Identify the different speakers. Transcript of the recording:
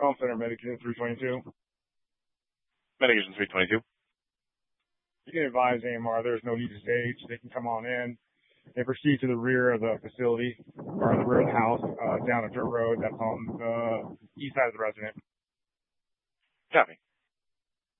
Speaker 1: Call center, Medication 322.
Speaker 2: Medication 322.
Speaker 1: You can advise AMR there's no need to stage. They can come on in and proceed to the rear of the facility or the rear of the house down a dirt road that's on the east side of the resident.
Speaker 2: Copy.